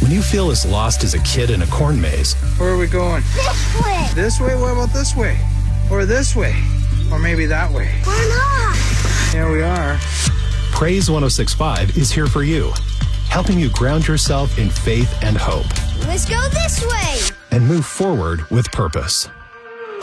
When you feel as lost as a kid in a corn maze, where are we going? This way. This way? What about this way? Or this way? Or maybe that way? We're not. Yeah, we are. Praise 106.5 is here for you, helping you ground yourself in faith and hope Let's go this way. and move forward with purpose.